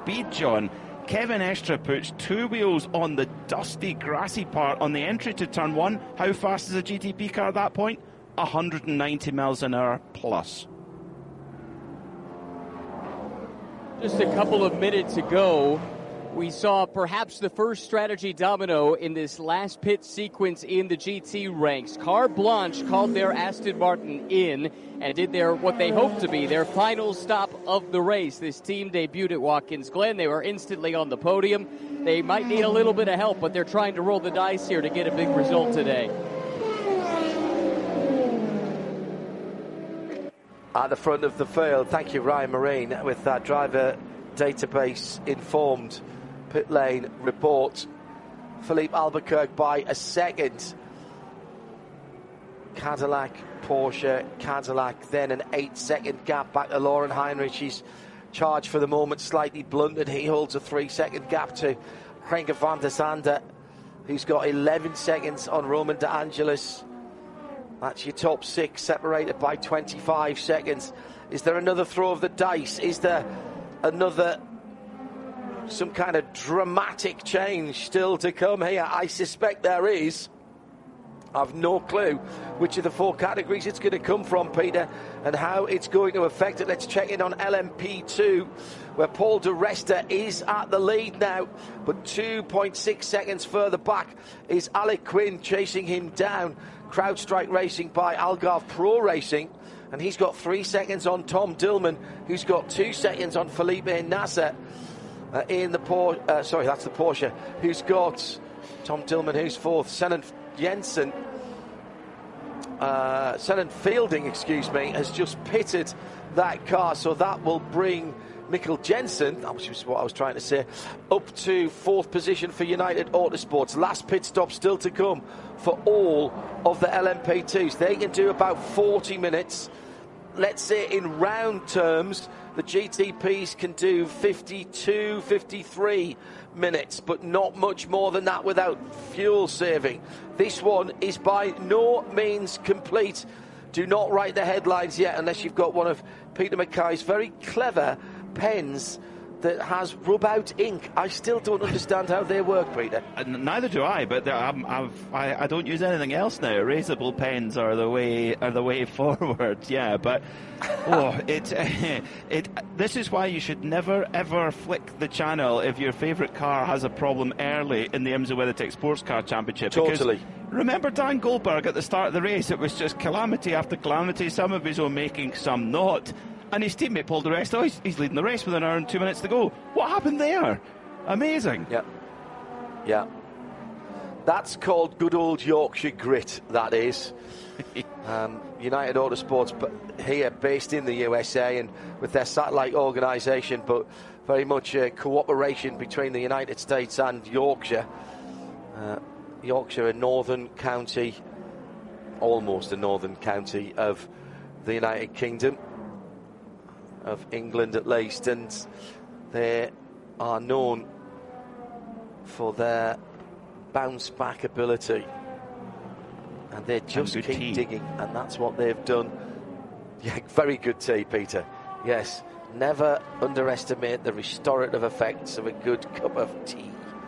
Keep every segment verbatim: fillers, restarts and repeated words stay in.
speed, John. Kevin Estre puts two wheels on the dusty, grassy part on the entry to turn one. How fast is a G T P car at that point? one hundred ninety miles an hour plus. Just a couple of minutes ago, we saw perhaps the first strategy domino in this last pit sequence in the G T ranks. Carte Blanche called their Aston Martin in and did their what they hoped to be their final stop of the race. This team debuted at Watkins Glen. They were instantly on the podium. They might need a little bit of help, but they're trying to roll the dice here to get a big result today. At the front of the field, thank you, Ryan Marine, with that driver database informed pit lane report. Philippe Albuquerque by a second. Cadillac, Porsche, Cadillac, then an eight second gap back to Lauren Heinrich. She's charged for the moment, slightly blunted. He holds a three second gap to Renger van der Zande, who's got eleven seconds on Roman De Angelis. That's your top six, separated by twenty-five seconds. Is there another throw of the dice? Is there another, some kind of dramatic change still to come here? I suspect there is. I've no clue which of the four categories it's going to come from, Peter, and how it's going to affect it. Let's check in on L M P two, where Paul di Resta is at the lead now, but two point six seconds further back is Alec Quinn chasing him down. CrowdStrike Racing by Algarve Pro Racing, and he's got three seconds on Tom Dillman, who's got two seconds on Felipe Nasser uh, in the Porsche. Uh, sorry, that's the Porsche. Who's got Tom Dillman, who's fourth. Senan Jensen, uh, Senan Fielding, excuse me, has just pitted that car, so that will bring Mikkel Jensen, that was what I was trying to say, up to fourth position for United Autosports. Last pit stop still to come for all of the L M P twos. They can do about forty minutes. Let's say in round terms, the G T Ps can do fifty-two, fifty-three minutes, but not much more than that without fuel saving. This one is by no means complete. Do not write the headlines yet unless you've got one of Peter Mackay's very clever pens that has rub-out ink. I still don't understand how they work, Peter. And neither do I, but I'm, I've, I, I don't use anything else now. Erasable pens are the way are the way forward. Yeah, but oh, it it this is why you should never ever flick the channel if your favourite car has a problem early in the IMSA WeatherTech Sports Car Championship. Totally. Because remember Dan Goldberg at the start of the race? It was just calamity after calamity. Some of his own making, some not. And his teammate Paul di Resta, oh, he's, he's leading the race with an hour and two minutes to go. What happened there? Amazing. Yeah. Yeah. That's called good old Yorkshire grit, that is. um, United Autosports, but here, based in the U S A and with their satellite organisation, but very much a cooperation between the United States and Yorkshire. Uh, Yorkshire, a northern county, almost a northern county of the United Kingdom, of England at least, and they are known for their bounce back ability, and they just and keep tea. digging, and that's what they've done. Yeah, very good tea, Peter. Yes, never underestimate the restorative effects of a good cup of tea.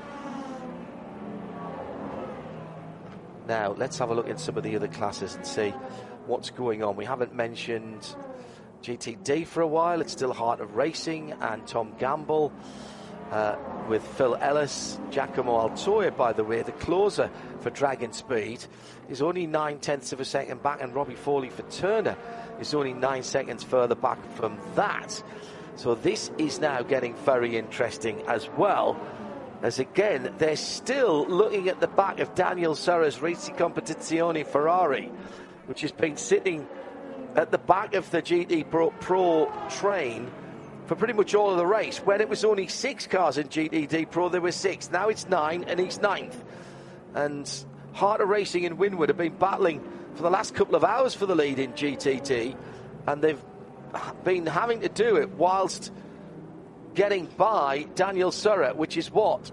Now let's have a look at some of the other classes and see what's going on. We haven't mentioned G T D for a while. It's still Heart of Racing and Tom Gamble uh, with Phil Ellis. Giacomo Altoia, by the way, the closer for Dragon Speed, is only nine tenths of a second back, and Robbie Foley for Turner is only nine seconds further back from that. So this is now getting very interesting as well, as again they're still looking at the back of Daniel Serra's Risi Competizione Ferrari, which has been sitting at the back of the G T Pro, Pro train for pretty much all of the race. When it was only six cars in G T D Pro, there were six. Now it's nine, and he's ninth. And Heart of Racing and Winward have been battling for the last couple of hours for the lead in G T T, and they've been having to do it whilst getting by Daniel Serra, which is what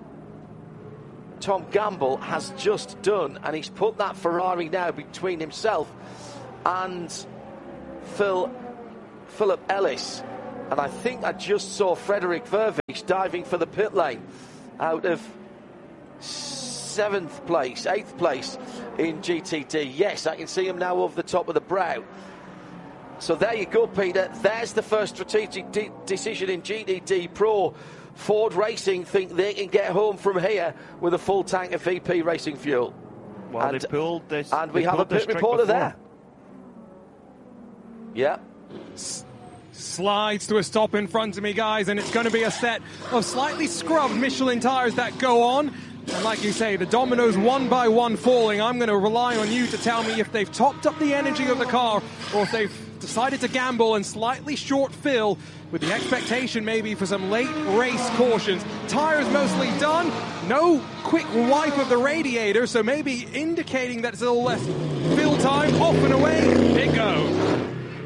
Tom Gamble has just done, and he's put that Ferrari now between himself and Phil Philip Ellis, And I think I just saw Frederik Vervisch diving for the pit lane out of seventh place, eighth place in G T D. Yes, I can see him now over the top of the brow. So there you go, Peter. There's the first strategic de- decision in G T D Pro. Ford Racing think they can get home from here with a full tank of V P Racing fuel. Well, and, they pulled this. And we have a pit reporter before. there. Yeah. S- slides to a stop in front of me, guys, and it's going to be a set of slightly scrubbed Michelin tyres that go on. And like you say, the dominoes one by one falling. I'm going to rely on you to tell me if they've topped up the energy of the car or if they've decided to gamble and slightly short fill with the expectation maybe for some late race cautions. Tyres mostly done. No quick wipe of the radiator, so maybe indicating that it's a little less fill time. Off and away it goes.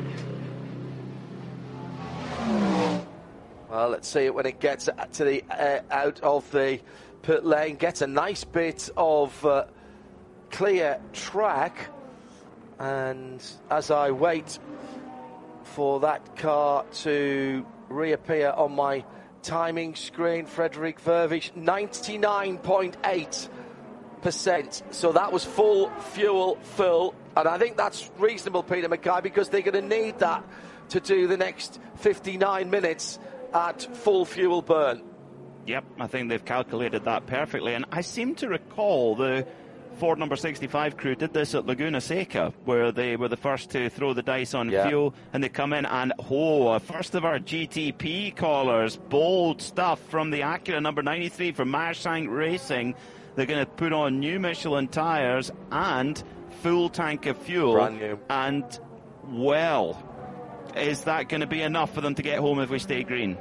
Well, let's see it when it gets to the uh, out of the pit lane. Gets a nice bit of uh, clear track. And as I wait for that car to reappear on my timing screen, Frederik Vervisch, ninety-nine point eight percent. So that was full fuel fill. And I think that's reasonable, Peter Mackay, because they're going to need that to do the next fifty-nine minutes at full fuel burn. Yep, I think they've calculated that perfectly. And I seem to recall the Ford number sixty-five crew did this at Laguna Seca, where they were the first to throw the dice on yeah. fuel, and they come in and, oh, a first of our G T P callers, bold stuff from the Acura number ninety-three from Mershank Racing. They're going to put on new Michelin tyres and full tank of fuel. Brand new. And, well, is that going to be enough for them to get home if we stay green?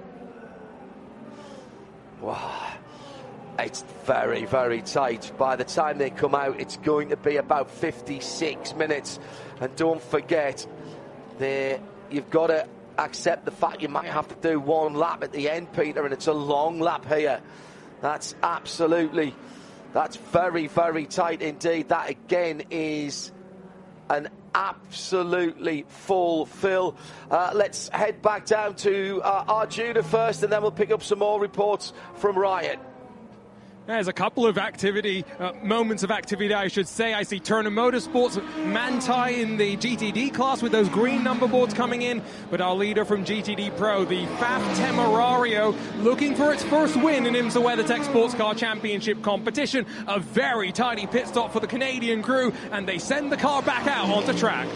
Wow. It's very, very tight. By the time they come out, it's going to be about fifty-six minutes. And don't forget, they, you've got to accept the fact you might have to do one lap at the end, Peter, and it's a long lap here. That's absolutely, that's very, very tight indeed. That, again, is an absolutely full fill. Uh, let's head back down to uh, Arjuna first, and then we'll pick up some more reports from Ryan. There's a couple of activity, uh, moments of activity, I should say. I see Turner Motorsports, Manthey in the G T D class with those green number boards coming in. But our leader from G T D Pro, the F A F Temerario, looking for its first win in IMSA WeatherTech Sports Car Championship competition. A very tidy pit stop for the Canadian crew, and they send the car back out onto track.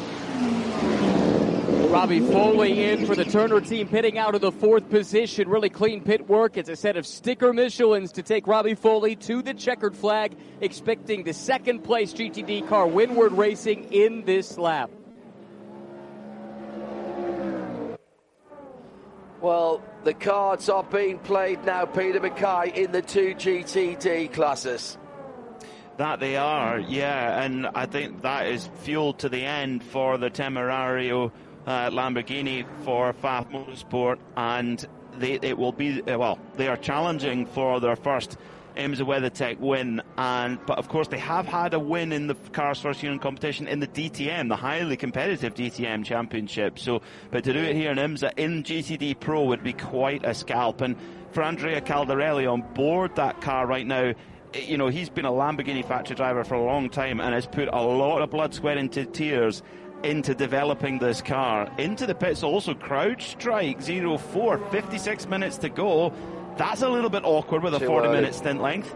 Robbie Foley in for the Turner team, pitting out of the fourth position. Really clean pit work. It's a set of sticker Michelins to take Robbie Foley to the checkered flag, expecting the second place G T D car, Windward Racing, in this lap. Well, the cards are being played now, Peter Mackay, in the two G T D classes. That they are, yeah, and I think that is fuel to the end for the Temerario uh, Lamborghini for F A F Motorsport, and they, it will be, uh, well, they are challenging for their first IMSA WeatherTech win, and but of course they have had a win in the Cars First Union competition in the D T M, the highly competitive D T M championship. So, but to do it here in IMSA in G T D Pro would be quite a scalp. And for Andrea Caldarelli on board that car right now, you know, he's been a Lamborghini factory driver for a long time and has put a lot of blood, sweat, and tears into developing this car. Into the pits also, CrowdStrike zero four, fifty-six minutes to go. That's a little bit awkward with a forty minute stint length.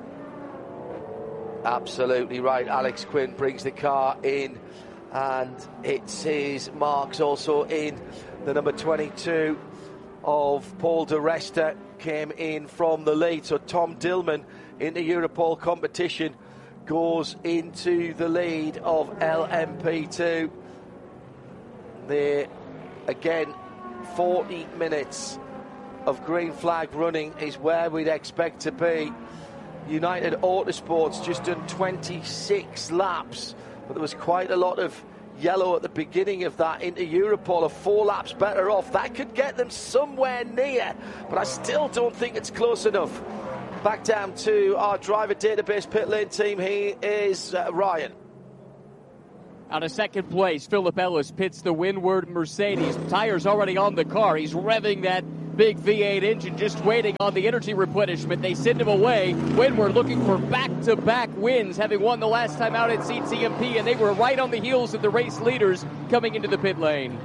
Absolutely right. Alex Quinn brings the car in, and it's his marks also in the number twenty-two of Paul di Resta came in from the lead. So Tom Dillman in the Europol competition goes into the lead of L M P two. There again, forty minutes of green flag running is where we'd expect to be. United Autosports just done twenty-six laps, but there was quite a lot of yellow at the beginning of that into Europol. Are four laps better off. That could get them somewhere near, but I still don't think it's close enough. Back down to our driver database pit lane team. He is uh, Ryan. Out of second place, Philip Ellis pits the Windward Mercedes. Tires already on the car. He's revving that big V eight engine, just waiting on the energy replenishment. They send him away. Windward looking for back-to-back wins, having won the last time out at C T M P, and they were right on the heels of the race leaders coming into the pit lane.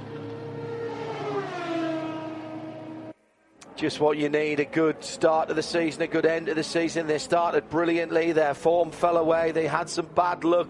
Just what you need, a good start to the season, a good end to the season. They started brilliantly, their form fell away, they had some bad luck.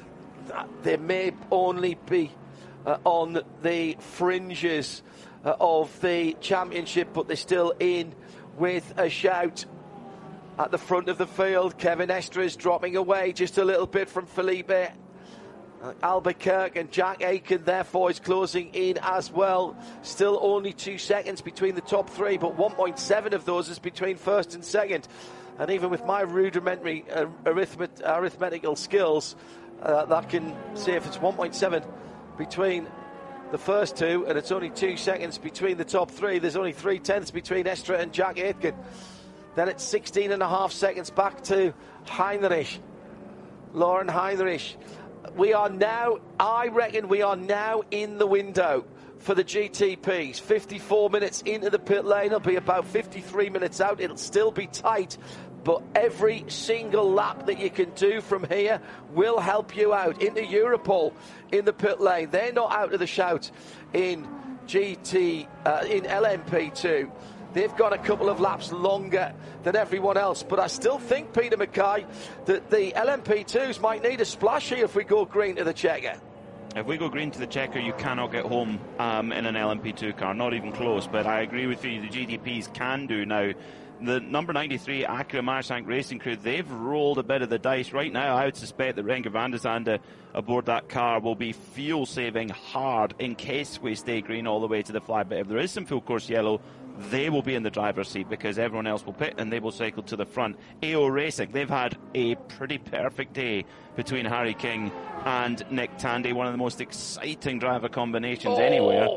They may only be uh, on the fringes uh, of the championship, but they're still in with a shout at the front of the field. Kevin Estre is dropping away just a little bit from Felipe uh, Albuquerque, and Jack Aiken therefore is closing in as well. Still only two seconds between the top three, but one point seven of those is between first and second. And even with my rudimentary uh, arithmet- arithmetical skills, Uh, that can say if it's one point seven between the first two and it's only two seconds between the top three, there's only three tenths between Estre and Jack Aitken. Then it's sixteen and a half seconds back to Heinrich, Lauren Heinrich. We are now, I reckon we are now in the window for the G T Ps. fifty-four minutes into the pit lane, it'll be about fifty-three minutes out. It'll still be tight, but every single lap that you can do from here will help you out. Into Europol in the pit lane. They're not out of the shout in G T, uh, in L M P two. They've got a couple of laps longer than everyone else, but I still think, Peter Mackay, that the L M P twos might need a splash here if we go green to the checker. If we go green to the checker, you cannot get home um, in an L M P two car, not even close. But I agree with you, the G T Ps can do now. The number ninety-three Acura Marchbank Racing Crew, they've rolled a bit of the dice. Right now, I would suspect that Renger van der Zande aboard that car will be fuel-saving hard in case we stay green all the way to the flag. But if there is some full course yellow, they will be in the driver's seat because everyone else will pit and they will cycle to the front. A O Racing, they've had a pretty perfect day between Harry King and Nick Tandy, one of the most exciting driver combinations oh. anywhere.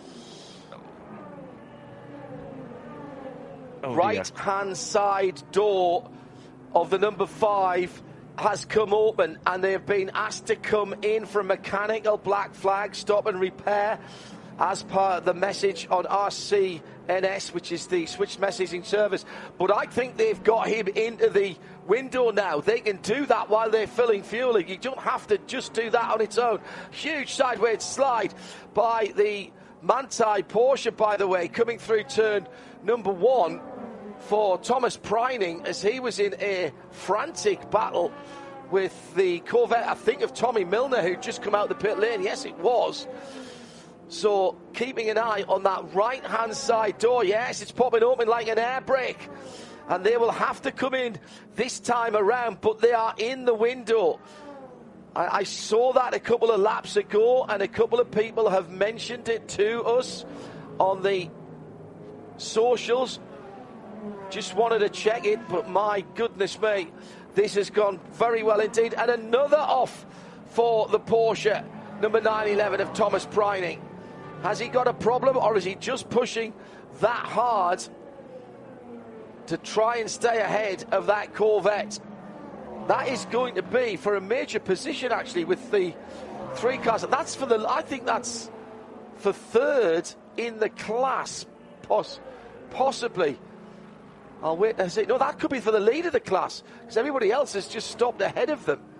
Oh, right-hand side door of the number five has come open, and they've been asked to come in for a mechanical black flag stop and repair as part of the message on R C N S, which is the switched messaging service. But I think they've got him into the window now. They can do that while they're filling fuel. You don't have to just do that on its own. Huge sideways slide by the Manthey Porsche, by the way, coming through turn number one for Thomas Preining as he was in a frantic battle with the Corvette, I think, of Tommy Milner, who'd just come out the pit lane. Yes, it was. So keeping an eye on that right-hand side door. Yes, it's popping open like an air brake. And they will have to come in this time around, but they are in the window. I, I saw that a couple of laps ago, and a couple of people have mentioned it to us on the socials. Just wanted to check it, but my goodness me, this has gone very well indeed. And another off for the Porsche, number nine eleven of Thomas Preining. Has he got a problem, or is he just pushing that hard to try and stay ahead of that Corvette? That is going to be for a major position, actually, with the three cars. That's for the, I think that's for third in the class, poss- possibly. I'll wait and see. No, that could be for the lead of the class, because everybody else has just stopped ahead of them.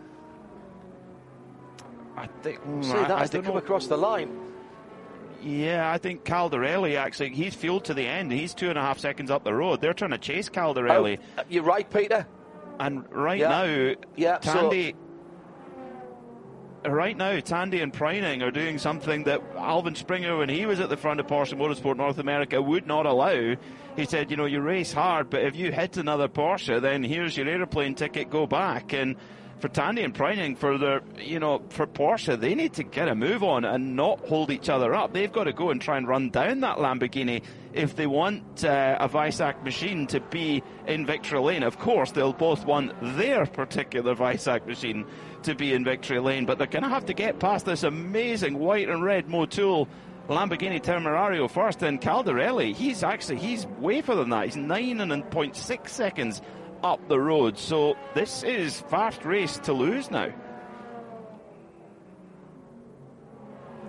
I think. See that I, as I they come know. across the line. Yeah, I think Caldarelli, actually, he's fueled to the end. He's two and a half seconds up the road. They're trying to chase Caldarelli. Oh, you're right, Peter. And right yeah. now, yeah, Tandy... So... Right now, Tandy and Preining are doing something that Alvin Springer, when he was at the front of Porsche Motorsport North America, would not allow. He said, you know, you race hard, but if you hit another Porsche, then here's your aeroplane ticket, go back. And for Tandy and Preining, for their, you know, for Porsche, they need to get a move on and not hold each other up. They've got to go and try and run down that Lamborghini if they want uh, a Weissach machine to be in victory lane. Of course, they'll both want their particular Weissach machine to be in victory lane, but they're going to have to get past this amazing white and red Motul Lamborghini Temerario first. And Caldarelli, he's actually, he's way further than that. He's nine and point six seconds up the road. So this is fast race to lose now.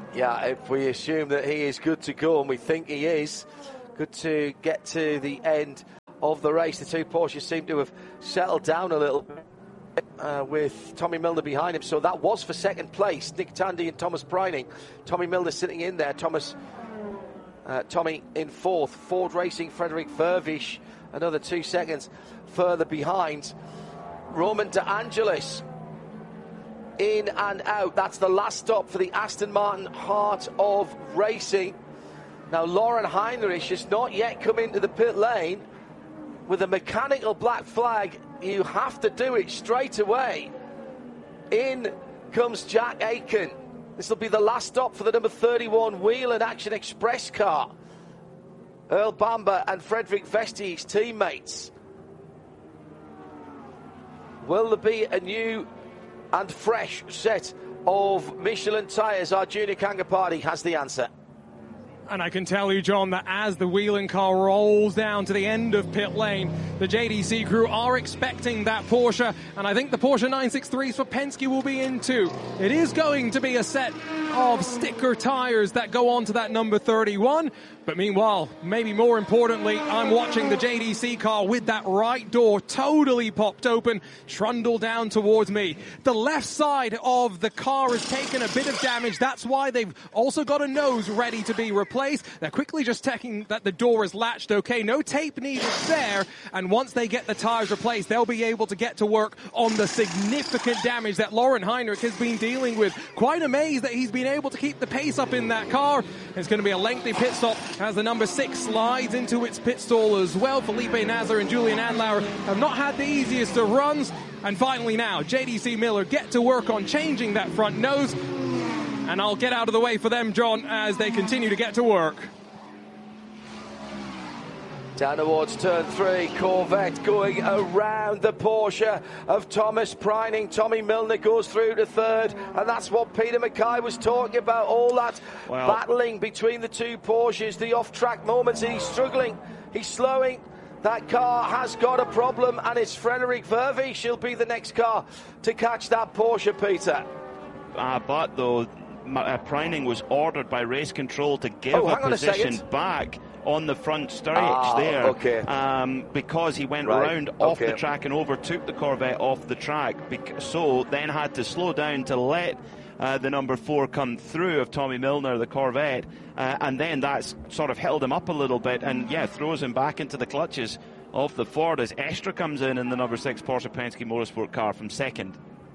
Yeah, if we assume that he is good to go, and we think he is, good to get to the end of the race. The two Porsches seem to have settled down a little bit uh, with Tommy Milner behind him. So that was for second place, Nick Tandy and Thomas Preining. Tommy Milner sitting in there, Thomas, uh, Tommy in fourth. Ford Racing, Frederick Vervisch, another two seconds further behind. Roman De Angelis in and out. That's the last stop for the Aston Martin Heart of Racing. Now, Lauren Heinrich has not yet come into the pit lane. With a mechanical black flag, you have to do it straight away. In comes Jack Aitken. This will be the last stop for the number thirty-one Whelen Action Express car. Earl Bamber and Frederick Vesti, his teammates. Will there be a new and fresh set of Michelin tyres? Our Junior Kangapati has the answer. And I can tell you, John, that as the Whelen car rolls down to the end of pit lane, the J D C crew are expecting that Porsche, and I think the Porsche nine sixty-threes for Penske will be in too. It is going to be a set of sticker tyres that go on to that number thirty-one, but meanwhile, maybe more importantly, I'm watching the J D C car with that right door totally popped open, trundle down towards me. The left side of the car has taken a bit of damage. That's why they've also got a nose ready to be replaced. They're quickly just checking that the door is latched okay. No tape needed there. And once they get the tires replaced, they'll be able to get to work on the significant damage that Lauren Heinrich has been dealing with. Quite amazed that he's been able to keep the pace up in that car. It's going to be a lengthy pit stop as the number six slides into its pit stall as well. Felipe Nasr and Julian Andlauer have not had the easiest of runs. And finally now, J D C Miller get to work on changing that front nose. And I'll get out of the way for them, John, as they continue to get to work. Down towards turn three, Corvette going around the Porsche of Thomas Preining. Tommy Milner goes through to third, and that's what Peter Mackay was talking about, all that well, battling between the two Porsches, the off-track moments. He's struggling, he's slowing. That car has got a problem, and it's Frederick Vervisch. She'll be the next car to catch that Porsche, Peter. Uh, but, though, uh, Preining was ordered by race control to give oh, a hang position a back on the front stretch ah, there, okay. um, because he went right. around off okay. the track and overtook the Corvette off the track, so then had to slow down to let uh, the number four come through of Tommy Milner, the Corvette, uh, and then that's sort of held him up a little bit, and yeah, throws him back into the clutches of the Ford as Estra comes in in the number six Porsche Penske Motorsport car from second.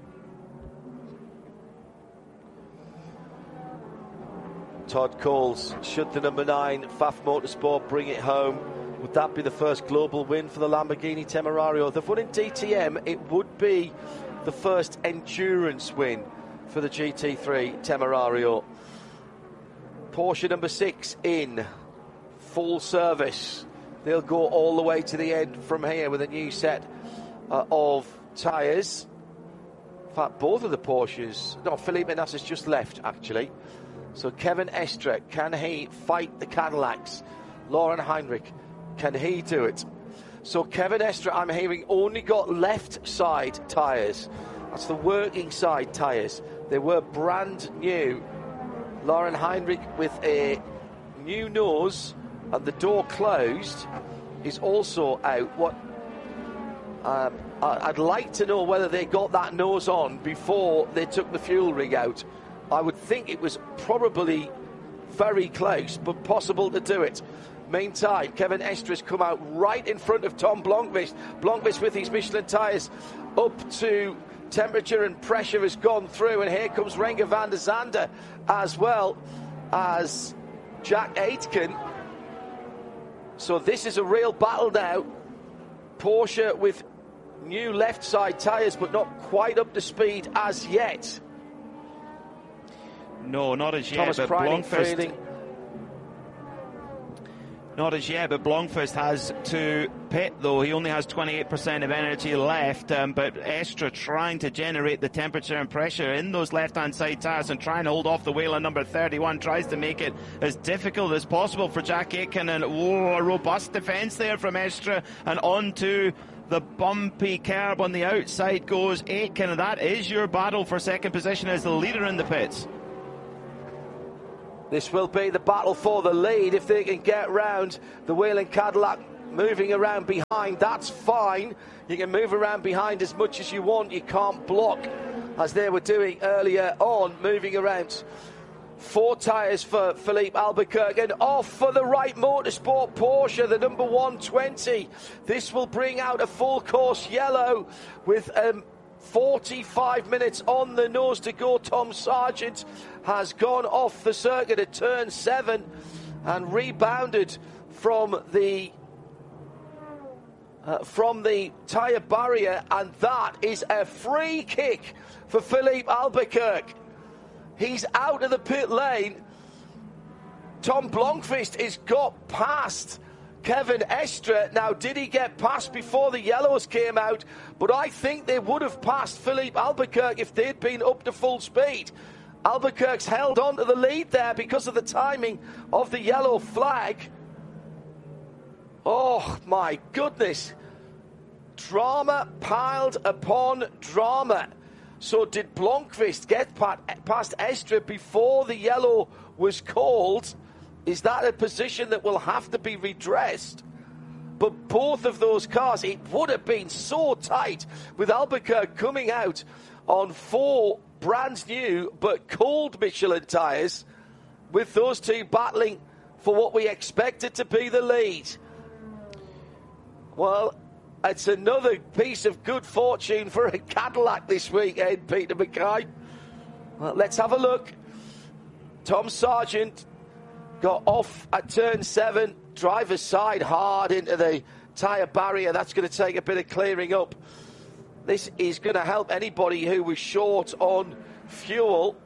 Todd Coles, should the number nine F A F Motorsport bring it home? Would that be the first global win for the Lamborghini Temerario? They've won in D T M. It would be the first endurance win for the G T three Temerario. Porsche number six in full service. They'll go all the way to the end from here with a new set uh, of tyres. In fact, both of the Porsches... No, Felipe Nasr's just left, actually. So Kevin Estre, can he fight the Cadillacs? Lauren Heinrich, can he do it? So Kevin Estre, I'm hearing, only got left side tyres. That's the working side tyres. They were brand new. Lauren Heinrich with a new nose and the door closed is also out. What um, I'd like to know whether they got that nose on before they took the fuel rig out. I would think it was probably very close, but possible to do it. Meantime, Kevin Estre's come out right in front of Tom Blomqvist. Blomqvist with his Michelin tyres up to temperature and pressure has gone through, and here comes Renger van der Zande as well as Jack Aitken. So this is a real battle now. Porsche with new left side tyres, but not quite up to speed as yet. No, not as yet, Thomas but Preining Blomqvist... feeling... Not as yet, but Blomqvist has to pit, though. He only has twenty-eight percent of energy left, um, but Estre trying to generate the temperature and pressure in those left-hand side tyres and trying to hold off the Whelen number thirty-one, tries to make it as difficult as possible for Jack Aitken, and whoa, a robust defence there from Estre, and onto the bumpy curb on the outside goes Aitken, and that is your battle for second position as the leader in the pits. This will be the battle for the lead. If they can get round the Whelen Cadillac moving around behind, that's fine. You can move around behind as much as you want. You can't block, as they were doing earlier on, moving around. Four tyres for Philippe Albuquerque, and off for the Wright Motorsport Porsche, the number one twenty. This will bring out a full course yellow with um, forty-five minutes on the nose to go. Tom Sargent has gone off the circuit at turn seven and rebounded from the uh, from the tyre barrier, and that is a free kick for Philippe Albuquerque. He's out of the pit lane. Tom Blomqvist has got past Kevin Estre. Now, did he get past before the yellows came out? But I think they would have passed Philippe Albuquerque if they'd been up to full speed. Albuquerque's held on to the lead there because of the timing of the yellow flag. Oh, my goodness. Drama piled upon drama. So did Blomqvist get past Estre before the yellow was called? Is that a position that will have to be redressed? But both of those cars, it would have been so tight with Albuquerque coming out on four brand new but cold Michelin tyres, with those two battling for what we expected to be the lead. Well, it's another piece of good fortune for a Cadillac this weekend, Peter Mackay. Well, let's have a look. Tom Sargent got off at turn seven, driver's side hard into the tyre barrier. That's going to take a bit of clearing up. This is going to help anybody who was short on fuel.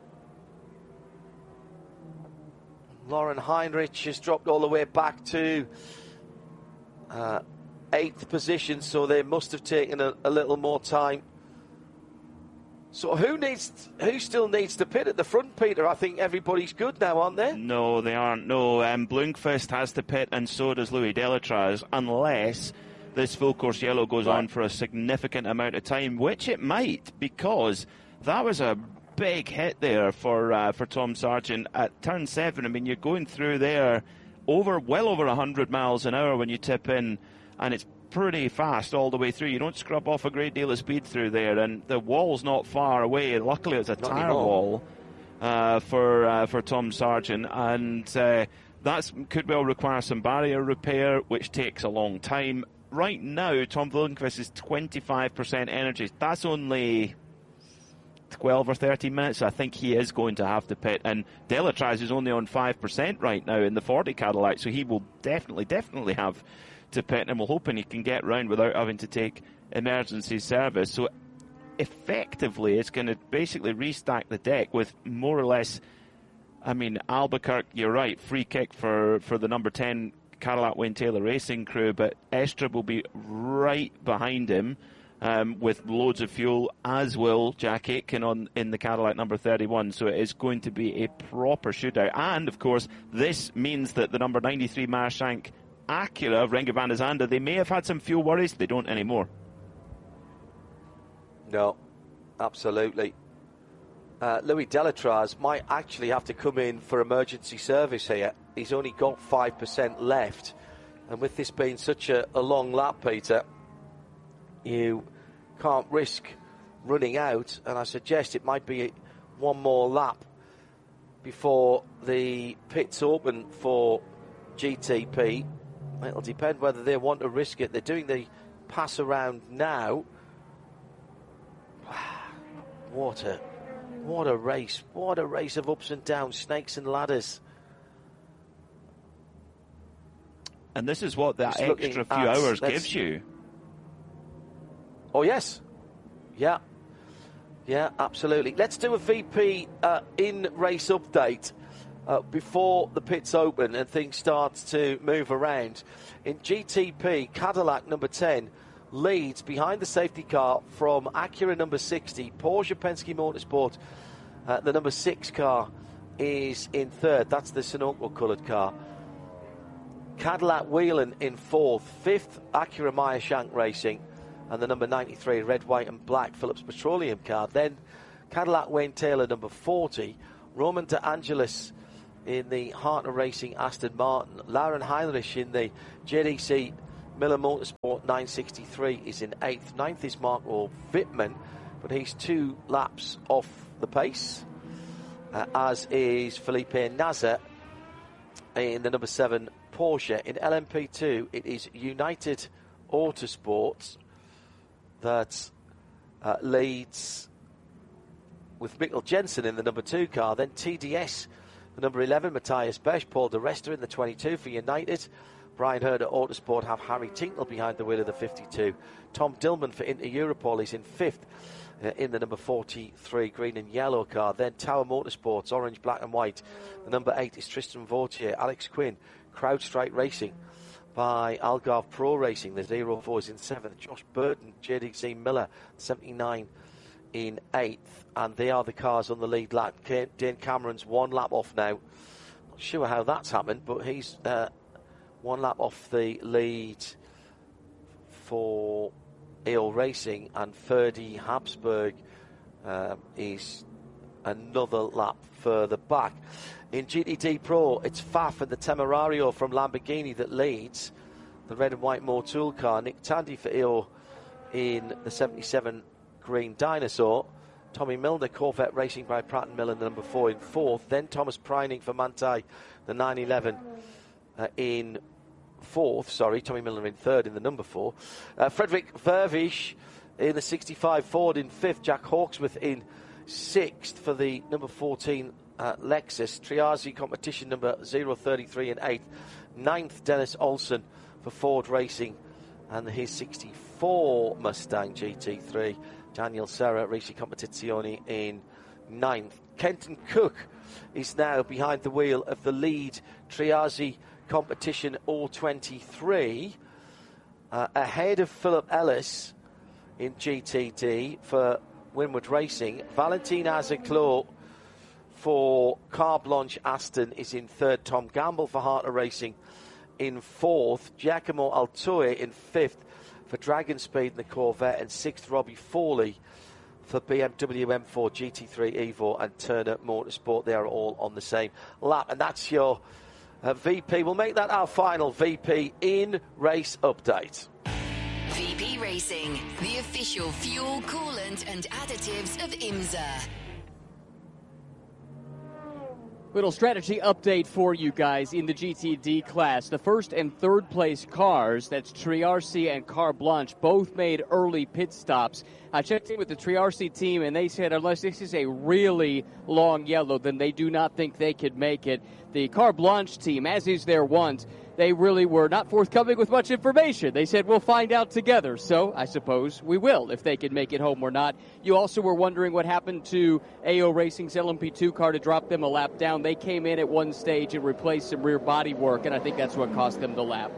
Lauren Heinrich has dropped all the way back to uh, eighth position, so they must have taken a, a little more time. So who needs? Who still needs to pit at the front, Peter? I think everybody's good now, aren't they? No, they aren't. No, um, Blomqvist has to pit, and so does Louis Delatraz, unless this full course yellow goes right. on for a significant amount of time, which it might, because that was a big hit there for uh, for Tom Sargent at turn seven. I mean, you're going through there over well over one hundred miles an hour when you tip in, and it's pretty fast all the way through. You don't scrub off a great deal of speed through there, and the wall's not far away. Luckily, it's a not tyre anymore. wall uh, for uh, for Tom Sargent, and uh, that could well require some barrier repair, which takes a long time. Right now, Tom Blomqvist is twenty-five percent energy. That's only twelve or thirteen minutes. I think he is going to have to pit, and Delatraz is only on five percent right now in the forty Cadillac, so he will definitely, definitely have to pit, and we're hoping he can get round without having to take emergency service. So effectively, it's going to basically restack the deck with more or less, I mean, Albuquerque, you're right, free kick for, for the number ten Cadillac Wayne Taylor Racing crew, but Estre will be right behind him um, with loads of fuel, as will Jack Aitken on in the Cadillac number thirty-one. So it is going to be a proper shootout. And, of course, this means that the number ninety-three Mershank Acura of Renger van der Zande, they may have had some fuel worries, they don't anymore. No, absolutely. Uh, Louis Delatraz might actually have to come in for emergency service here. He's only got five percent left, and with this being such a, a long lap, Peter, you can't risk running out, and I suggest it might be one more lap before the pits open for G T P. It'll depend whether they want to risk it. They're doing the pass around now. What a, what a race. What a race of ups and downs, snakes and ladders. And this is what that Just extra few at, hours gives you. Oh, yes. Yeah. Yeah, absolutely. Let's do a V P uh, in-race update. Uh, before the pits open and things start to move around. In G T P, Cadillac number ten leads behind the safety car from Acura number sixty. Porsche Penske Motorsport, uh, the number six car, is in third. That's the Sunoco coloured car. Cadillac Whelen in fourth. Fifth, Acura Meyershank Racing. And the number ninety-three, red, white and black Phillips Petroleum car. Then Cadillac Wayne Taylor number forty. Roman De Angelis in the Hartner Racing Aston Martin. Lauren Heinrich in the J D C Miller Motorsport nine sixty-three is in eighth. Ninth is Marco Wittmann, but he's two laps off the pace, uh, as is Felipe Nasr in the number seven Porsche. In L M P two, it is United Autosports that uh, leads with Mikkel Jensen in the number two car. Then T D S, the number eleven, Matthias Besch. Paul de Resta in the twenty-two for United. Brian Herd at Autosport have Harry Tinknell behind the wheel of the fifty-two. Tom Dillman for Inter Europol is in fifth uh, in the number forty-three green and yellow car. Then Tower Motorsports, orange, black and white. The number eight is Tristan Vautier. Alex Quinn, CrowdStrike Racing by Algarve Pro Racing. The zero four is in seventh. Josh Burton, J D C Miller, seventy-nine in eighth. And they are the cars on the lead lap. Dane Cameron's one lap off now. Not sure how that's happened, but he's uh, one lap off the lead for A O Racing. And Ferdy Habsburg um, is another lap further back. In G T D Pro, it's Faf and the Temerario from Lamborghini that leads the red and white Motul car. Nick Tandy for A O in the seventy-seven green Dinosaur. Tommy Milner, Corvette Racing by Pratt and Miller, the number four, in fourth. Then Thomas Preining for Manthey, the nine eleven uh, in fourth. Sorry, Tommy Milner in third in the number four. Uh, Frederick Vervish in the sixty-five Ford in fifth. Jack Hawksworth in sixth for the number fourteen uh, Lexus. Triazi competition number zero thirty-three in eighth. Ninth, Dennis Olsen for Ford Racing and his sixty-four Mustang G T three. Daniel Serra, Ricci Competizione in ninth. Kenton Cook is now behind the wheel of the lead Triazi competition O twenty-three, uh, ahead of Philip Ellis in G T D for Winward Racing. Valentin Azaclo for Car Blanche Aston is in third. Tom Gamble for Hartner Racing in fourth. Giacomo Altoe in fifth for Dragon Speed in the Corvette, and sixth Robbie Foley for B M W M four G T three Evo and Turner Motorsport. They are all on the same lap, and that's your uh, V P. We'll make that our final V P in race update. V P Racing, the official fuel, coolant and additives of IMSA. Little strategy update for you guys in the G T D class. The first and third place cars, that's Triarci and Car Blanche, both made early pit stops. I checked in with the Triarci team, and they said unless this is a really long yellow, then they do not think they could make it. The Car Blanche team, as is their want, they really were not forthcoming with much information. They said, we'll find out together. So I suppose we will, if they can make it home or not. You also were wondering what happened to A O Racing's L M P two car to drop them a lap down. They came in at one stage and replaced some rear body work, and I think that's what cost them the lap.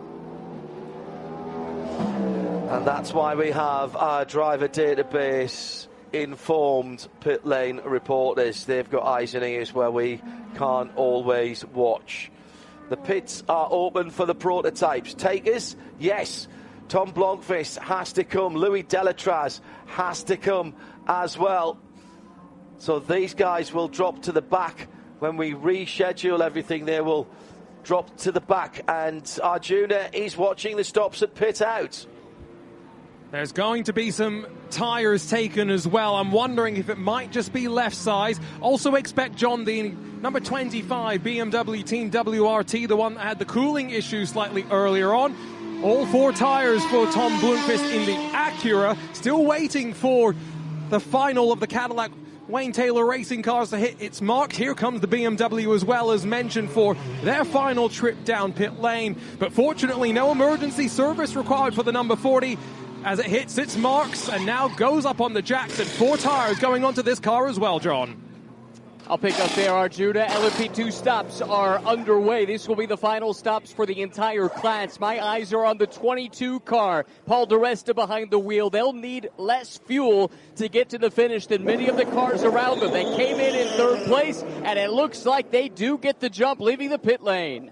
And that's why we have our driver database informed pit lane reporters. They've got eyes and ears where we can't always watch. The pits are open for the prototypes. Takers, yes. Tom Blomqvist has to come. Louis Delatraz has to come as well. So these guys will drop to the back. When we reschedule everything, they will drop to the back. And Arjuna is watching the stops at pit out. There's going to be some tyres taken as well. I'm wondering if it might just be left side. Also expect John Dean, number twenty-five, B M W Team W R T, the one that had the cooling issue slightly earlier on. All four tyres for Tom Blomqvist in the Acura. Still waiting for the final of the Cadillac Wayne Taylor Racing cars to hit its marks. Here comes the B M W as well, as mentioned, for their final trip down pit lane. But fortunately, no emergency service required for the number forty. As it hits its marks and now goes up on the jacks, and four tyres going onto this car as well, John. I'll pick up there, Arjuna. L M P two stops are underway. This will be the final stops for the entire class. My eyes are on the twenty-two car. Paul di Resta behind the wheel. They'll need less fuel to get to the finish than many of the cars around them. They came in in third place, and it looks like they do get the jump, leaving the pit lane.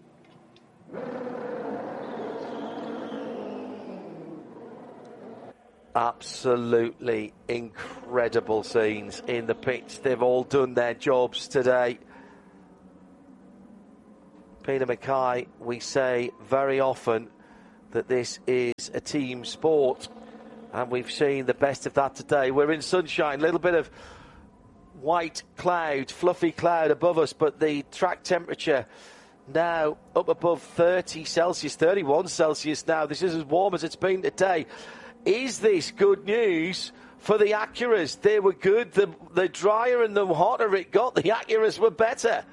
Absolutely incredible scenes in the pits. They've all done their jobs today. Peter Mackay, we say very often that this is a team sport, and we've seen the best of that today. We're in sunshine, a little bit of white cloud, fluffy cloud above us, but the track temperature now up above thirty Celsius, thirty-one Celsius now. This is as warm as it's been today. Is this good news for the Acuras? They were good. The, the drier and the hotter it got, the Acuras were better.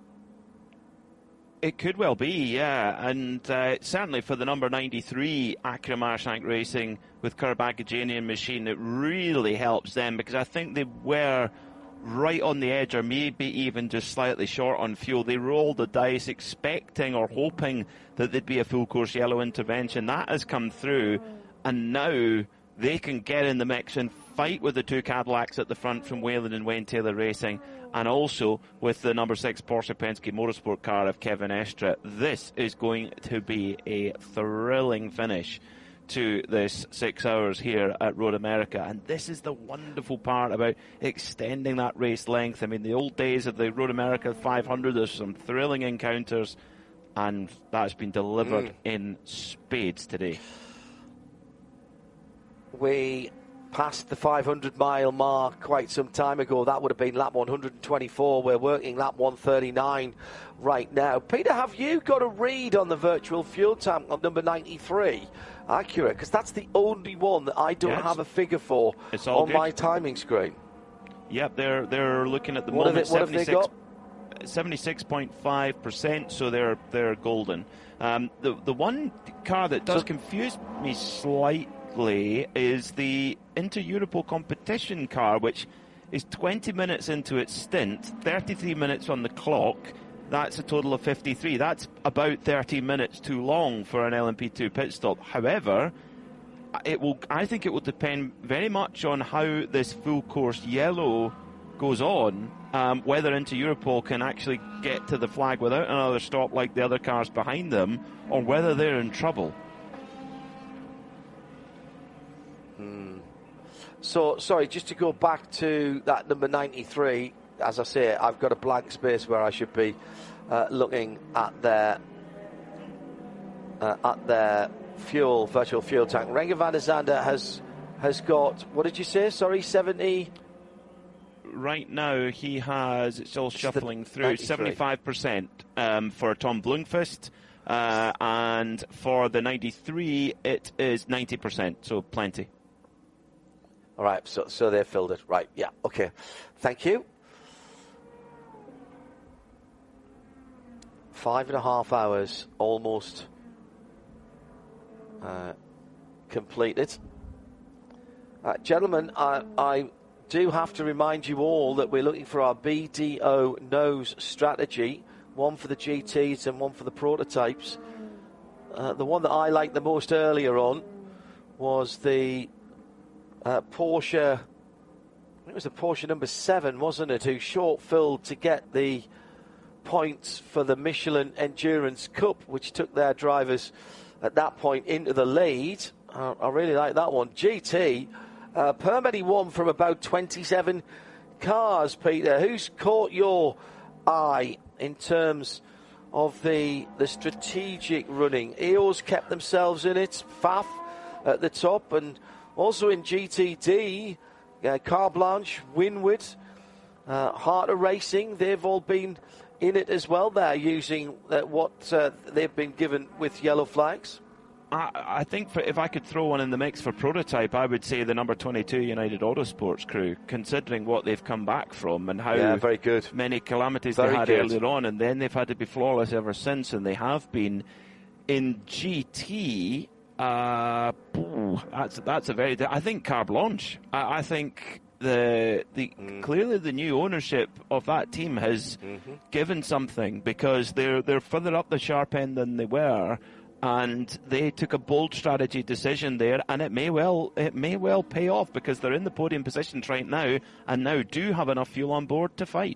It could well be, yeah, and uh, certainly for the number ninety-three Acura Marshak Racing with Karbagajanian machine, it really helps them, because I think they were right on the edge, or maybe even just slightly short on fuel. They rolled the dice expecting or hoping that there'd be a full course yellow intervention. That has come through, and now they can get in the mix and fight with the two Cadillacs at the front from Wayland and Wayne Taylor Racing, and also with the number six Porsche Penske Motorsport car of Kevin Estre. This is going to be a thrilling finish to this six hours here at Road America, and this is the wonderful part about extending that race length. I mean, the old days of the Road America five hundred, there's some thrilling encounters, and that's been delivered mm. in spades today. We passed the five hundred mile mark quite some time ago. That would have been lap one hundred twenty-four. We're working lap one thirty-nine right now. Peter, have you got a read on the virtual fuel tank on number ninety-three Acura? Because that's the only one that I don't yes. have a figure for on good. my timing screen. Yep, they're they're looking at the what moment. Have they, what have they got? seventy-six point five percent, so they're they're golden. Um, the the one car that does so, confuse me slightly is the Inter-Europol competition car, which is twenty minutes into its stint, thirty-three minutes on the clock. That's a total of fifty-three. That's about thirty minutes too long for an L M P two pit stop. However, it will. I think it will depend very much on how this full course yellow goes on, um, whether Inter-Europol can actually get to the flag without another stop like the other cars behind them, or whether they're in trouble. Hmm. So, sorry, just to go back to that number ninety-three, as I say, I've got a blank space where I should be uh, looking at their uh, at their fuel, virtual fuel tank. Renger van der Zande has has got, what did you say? Sorry, seventy. Right now, he has, it's all shuffling through, seventy-five percent um, for Tom Blomqvist, uh, and for the ninety-three, it is ninety percent, so plenty. All right, so so they've filled it. Right, yeah, okay. Thank you. Five and a half hours almost uh, completed. Uh, gentlemen, I, I do have to remind you all that we're looking for our B D O nose strategy, one for the G Ts and one for the prototypes. Uh, the one that I liked the most earlier on was the uh, Porsche, I think it was the Porsche number seven, wasn't it, who short-filled to get the points for the Michelin Endurance Cup, which took their drivers at that point into the lead. Uh, I really like that one. G T, uh, Permedy won from about twenty-seven cars, Peter. Who's caught your eye in terms of the the strategic running? E O S kept themselves in it, F A F at the top, and also in G T D, uh, Car Blanche, Winward, uh, Harter Racing, they've all been in it as well. They're using uh, what uh, they've been given with yellow flags. I, I think for, if I could throw one in the mix for prototype, I would say the number twenty-two United Autosports crew, considering what they've come back from and how yeah, very good. many calamities very they had good. earlier on, and then they've had to be flawless ever since, and they have been. In G T, uh, that's that's a very. I think Car Blanche. I, I think the the mm. clearly the new ownership of that team has mm-hmm. given something, because they're they're further up the sharp end than they were. And they took a bold strategy decision there, and it may well it may well pay off, because they're in the podium positions right now, and now do have enough fuel on board to fight.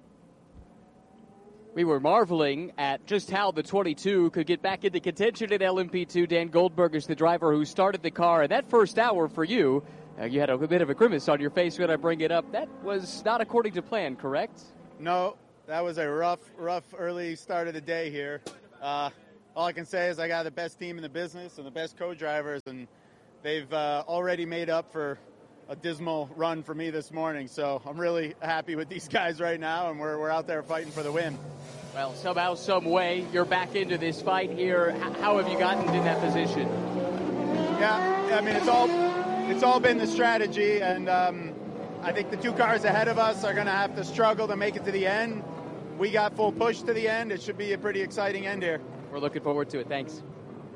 We were marveling at just how the twenty-two could get back into contention at L M P two. Dan Goldberg is the driver who started the car, and that first hour for you, uh, you had a bit of a grimace on your face when I bring it up. That was not according to plan, correct? No, that was a rough, rough early start of the day here. Uh, all I can say is I got the best team in the business and the best co-drivers, and they've uh, already made up for a dismal run for me this morning. So I'm really happy with these guys right now, and we're we're out there fighting for the win. Well, somehow, some way, you're back into this fight here. How have you gotten in that position? Yeah, I mean, it's all it's all been the strategy, and um, I think the two cars ahead of us are going to have to struggle to make it to the end. We got full push to the end. It should be a pretty exciting end here. We're looking forward to it. Thanks.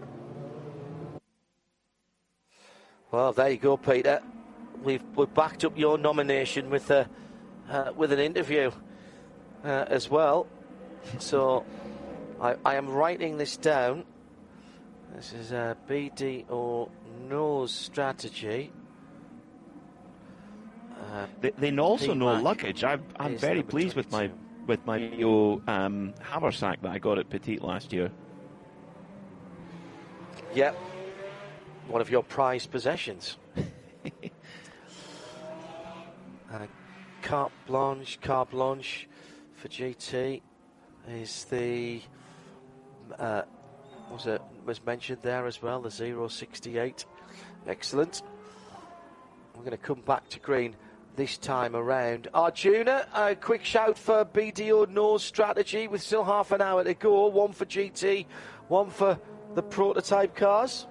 Well, there you go, Peter. We've we've backed up your nomination with a uh, with an interview uh, as well. So I, I am writing this down. This is a B D O nose strategy. Uh, they, they also know Mac luggage. I, I'm very pleased with my with my Neo um, haversack that I got at Petit last year. Yep, one of your prized possessions. And a carte blanche, carte blanche for G T is the uh, was it was mentioned there as well, the zero sixty-eight. Excellent. We're going to come back to green this time around. Arjuna, a quick shout for B D O nose strategy with still half an hour to go. One for G T, one for the prototype cars.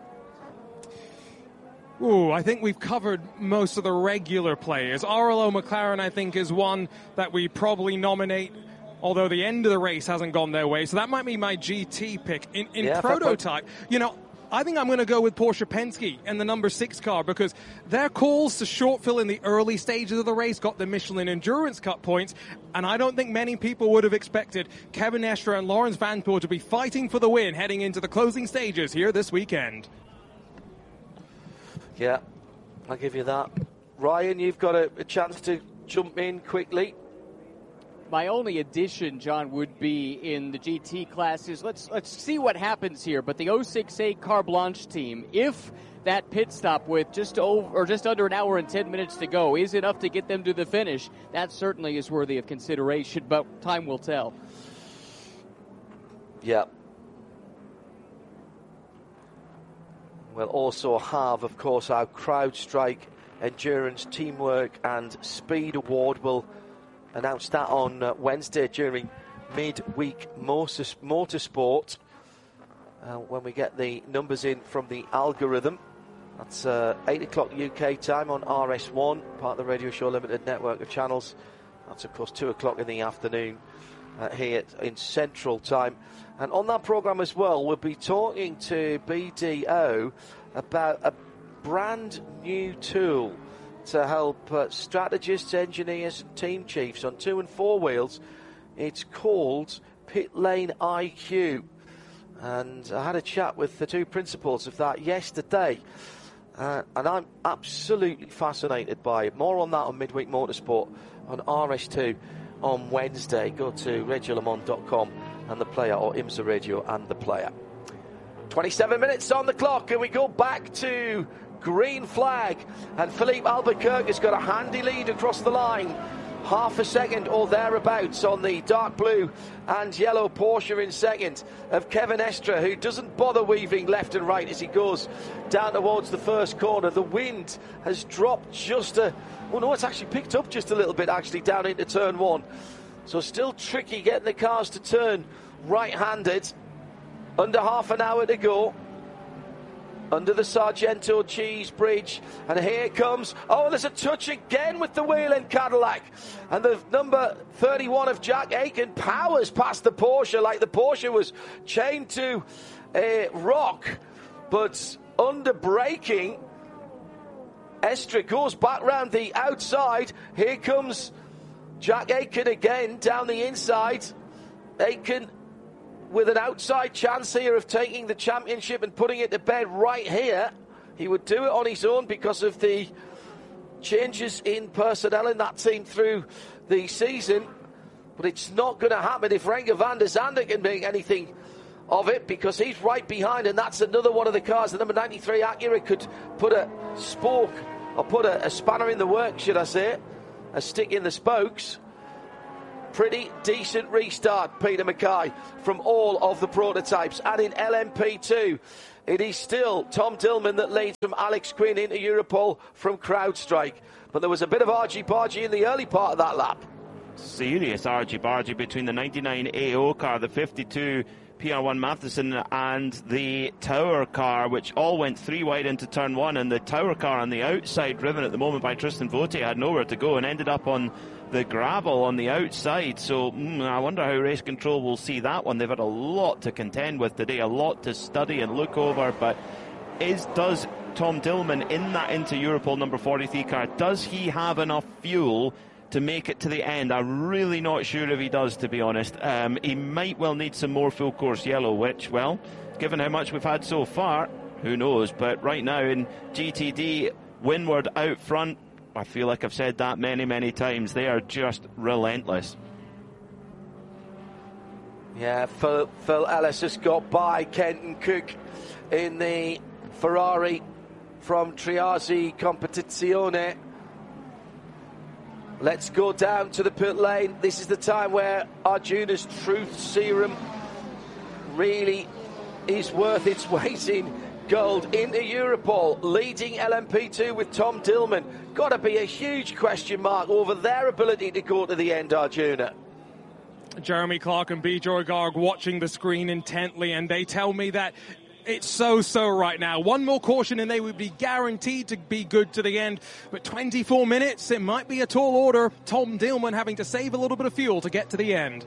Ooh, I think we've covered most of the regular players. R L O McLaren, I think, is one that we probably nominate, although the end of the race hasn't gone their way. So that might be my G T pick. In, in yeah, prototype, you know, I think I'm going to go with Porsche Penske and the number six car, because their calls to short fill in the early stages of the race got the Michelin Endurance Cup points, and I don't think many people would have expected Kevin Estre and Lawrence Vanpoort to be fighting for the win heading into the closing stages here this weekend. Yeah, I'll give you that. Ryan, you've got a, a chance to jump in quickly. My only addition, John, would be in the G T classes. Let's let's see what happens here. But the oh six eight Car Blanche team, if that pit stop with just over or just under an hour and ten minutes to go is enough to get them to the finish, that certainly is worthy of consideration. But time will tell. Yeah. We'll also have, of course, our CrowdStrike Endurance, Teamwork and Speed Award. We'll announce that on uh, Wednesday during midweek motorsport uh, when we get the numbers in from the algorithm. That's uh, eight o'clock U K time on R S one, part of the Radio Show Limited network of channels. That's, of course, two o'clock in the afternoon uh, here in Central Time. And on that programme as well, we'll be talking to B D O about a brand new tool to help uh, strategists, engineers and team chiefs on two and four wheels. It's called Pit Lane I Q. And I had a chat with the two principals of that yesterday. Uh, and I'm absolutely fascinated by it. More on that on Midweek Motorsport on R S two on Wednesday. Go to radio le mans dot com and the player, or IMSA Radio and the player. twenty-seven minutes on the clock, and we go back to green flag, and Philippe Albuquerque has got a handy lead across the line, half a second or thereabouts on the dark blue and yellow Porsche in second of Kevin Estre, who doesn't bother weaving left and right as he goes down towards the first corner. The wind has dropped just a well no it's actually picked up just a little bit actually down into turn one. So still tricky getting the cars to turn right-handed. Under half an hour to go. Under the Sargento Cheese Bridge. And here it comes. Oh, there's a touch again with the Whelen Cadillac. And the number thirty-one of Jack Aitken powers past the Porsche like the Porsche was chained to a rock. But under braking, Estre goes back round the outside. Here comes Jack Aitken again down the inside. Aitken with an outside chance here of taking the championship and putting it to bed right here. He would do it on his own because of the changes in personnel in that team through the season. But it's not going to happen if Renger van der Zande can make anything of it, because he's right behind, and that's another one of the cars. The number ninety-three Acura could put a spoke, or put a, a spanner in the works, should I say, a stick in the spokes. pretty decent restart, Peter Mackay, from all of the prototypes. And in L M P two, it is still Tom Dillman that leads from Alex Quinn into Europol from CrowdStrike. But there was a bit of argy-bargy in the early part of that lap. Serious argy-bargy between the ninety-nine A O car, the fifty-two P R one Matheson, and the Tower car, which all went three wide into turn one. And the Tower car on the outside, driven at the moment by Tristan Vote, had nowhere to go and ended up on the gravel on the outside. So mm, I wonder how Race Control will see that one. They've had a lot to contend with today, a lot to study and look over. But is does Tom Dillman in that into Europol number forty-three car, does he have enough fuel to make it to the end? I'm really not sure if he does, to be honest. Um, he might well need some more full course yellow, which, well, given how much we've had so far, who knows? But right now in G T D, Windward out front, I feel like I've said that many, many times. They are just relentless. Yeah, Phil, Phil Ellis has got by Kenton Cook in the Ferrari from Triazzi Competizione. Let's go down to the pit lane. This is the time where Arjuna's truth serum really is worth its weight in gold. Into Europol, leading L M P two with Tom Dillman. Got to be a huge question mark over their ability to go to the end, Arjuna. Jeremy Clark and Bjorn Garg watching the screen intently, and they tell me that it's so-so right now. One more caution and they would be guaranteed to be good to the end. But twenty-four minutes, it might be a tall order. Tom Dillman having to save a little bit of fuel to get to the end.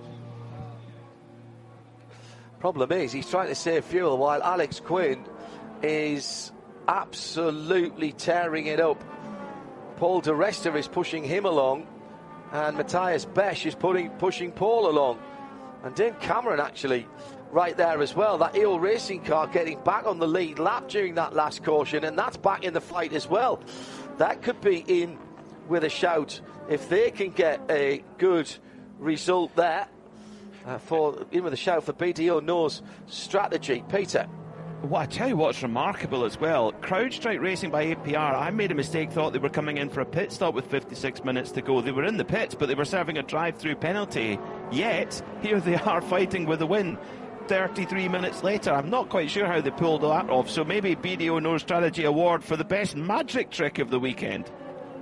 Problem is, he's trying to save fuel while Alex Quinn is absolutely tearing it up. Paul de Resta is pushing him along, and Matthias Besch is putting, pushing Paul along. And Dane Cameron actually right there as well. That E O Racing car getting back on the lead lap during that last caution, and that's back in the fight as well. That could be in with a shout if they can get a good result there. Uh, for in with a shout for B D O No's strategy. Peter. Well, I tell you what's remarkable as well, CrowdStrike Racing by A P R, I made a mistake, thought they were coming in for a pit stop with fifty-six minutes to go. They were in the pits, but they were serving a drive-through penalty. Yet, here they are fighting with a win thirty-three minutes later. I'm not quite sure how they pulled that off, so maybe B D O No Strategy Award for the best magic trick of the weekend.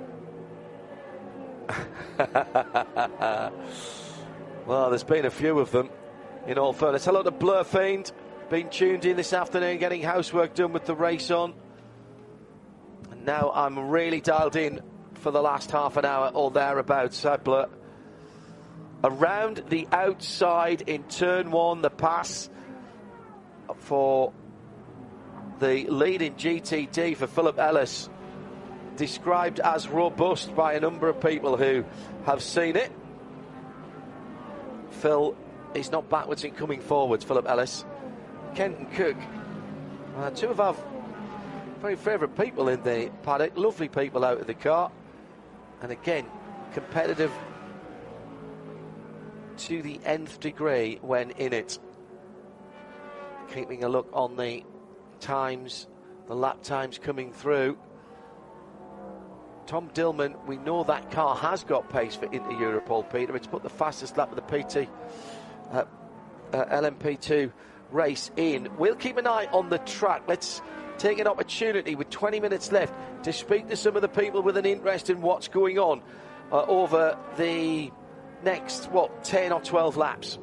Well, there's been a few of them, in all fairness. Hello to Blur Fiend, been tuned in this afternoon, getting housework done with the race on. And now I'm really dialed in for the last half an hour or thereabouts. Hi, Blur. Around the outside in turn one, the pass for the lead in G T D for Philip Ellis, described as robust by a number of people who have seen it. Phil is not backwards in coming forwards, Philip Ellis. Kenton Cook, uh, two of our very favourite people in the paddock, lovely people out of the car, and again, competitive to the nth degree when in it. Keeping a look on the times, the lap times coming through. Tom Dillman, we know that car has got pace for Inter Europol, Peter. It's put the fastest lap of the P T uh, uh, L M P two race in. We'll keep an eye on the track. Let's take an opportunity with twenty minutes left to speak to some of the people with an interest in what's going on uh, over the next, what, ten or twelve laps.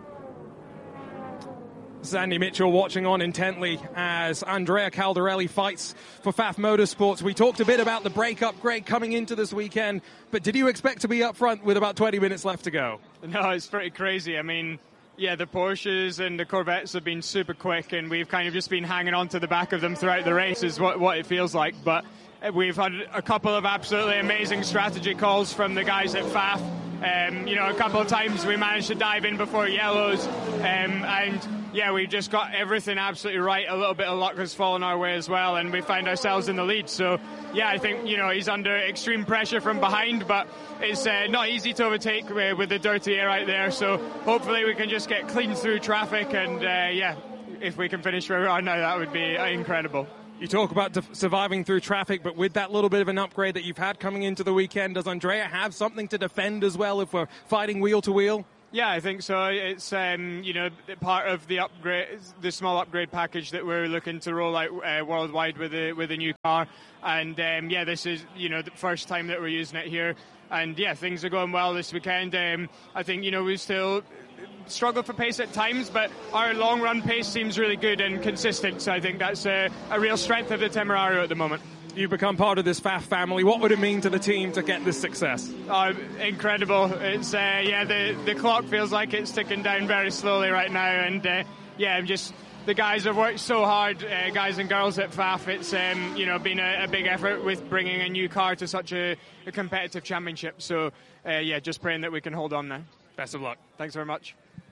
Sandy Mitchell watching on intently as Andrea Caldarelli fights for F A F Motorsports. We talked a bit about the brake upgrade coming into this weekend, but did you expect to be up front with about twenty minutes left to go? No, it's pretty crazy. I mean, yeah, the Porsches and the Corvettes have been super quick, and we've kind of just been hanging on to the back of them throughout the race is what, what it feels like. But we've had a couple of absolutely amazing strategy calls from the guys at F A F. Um, you know, a couple of times we managed to dive in before yellows, um, and yeah, we just got everything absolutely right. A little bit of luck has fallen our way as well, and we find ourselves in the lead. So yeah, I think, you know, he's under extreme pressure from behind, but it's uh, not easy to overtake uh, with the dirty air out there. So hopefully we can just get clean through traffic, and uh, yeah, if we can finish where we are now, that would be uh, incredible. You talk about def- surviving through traffic, but with that little bit of an upgrade that you've had coming into the weekend, does Andrea have something to defend as well if we're fighting wheel to wheel? Yeah, I think so. It's um, you know part of the upgrade, the small upgrade package that we're looking to roll out uh, worldwide with a with a new car, and um, yeah, this is you know the first time that we're using it here, and yeah, things are going well this weekend. Um, I think you know we still struggle for pace at times, but our long run pace seems really good and consistent. So I think that's a, a real strength of the Temerario at the moment. You become part of this F A F family. What would it mean to the team to get this success? Uh, incredible. It's uh, yeah, the the clock feels like it's ticking down very slowly right now, and uh, yeah, I'm just the guys have worked so hard, uh, guys and girls at F A F. It's um, you know been a, a big effort with bringing a new car to such a, a competitive championship. So uh, yeah, just praying that we can hold on now. Best of luck. Thanks very much.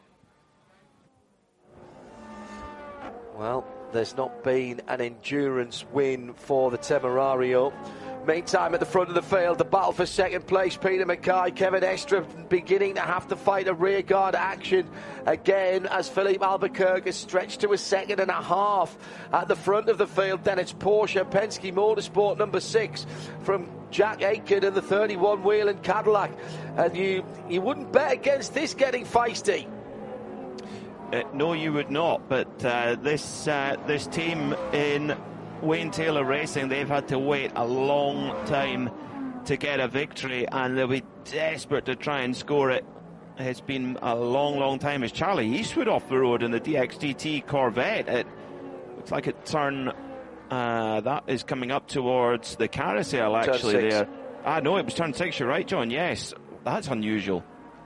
Well, there's not been an endurance win for the Temerario. Meantime, at the front of the field, the battle for second place, Peter Mackay, Kevin Estre beginning to have to fight a rearguard action again as Philippe Albuquerque is stretched to a second and a half. At the front of the field, then it's Porsche Penske Motorsport number six from Jack Aitken and the thirty-one Whelen Cadillac. And you, you wouldn't bet against this getting feisty. Uh, no, you would not. But uh, this uh, this team in Wayne Taylor Racing, they've had to wait a long time to get a victory, and they'll be desperate to try and score it. It's been a long, long time. It's Charlie Eastwood off the road in the D X D T Corvette. It looks like a turn uh, that is coming up towards the carousel, actually. There. Ah, no, it was turn six. You're right, John. Yes, that's unusual.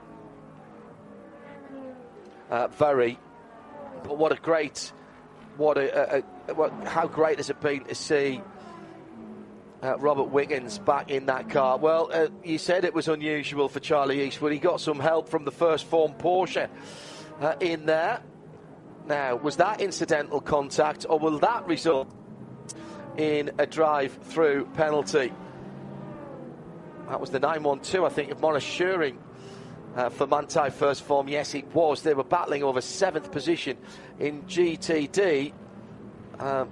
Uh, very, but what a great, what a, a, a what, how great has it been to see uh, Robert Wiggins back in that car? Well, uh, you said it was unusual for Charlie Eastwood. He got some help from the first form Porsche uh, in there. Now, was that incidental contact, or will that result in a drive-through penalty? That was the nine one two, I think, of Maurice Schuring. Uh, for Manthey first form, yes, it was. They were battling over seventh position in G T D. Um,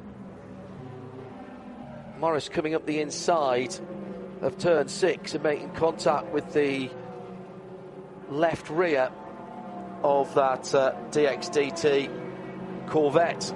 Morris coming up the inside of turn six and making contact with the left rear of that uh, D X D T Corvette.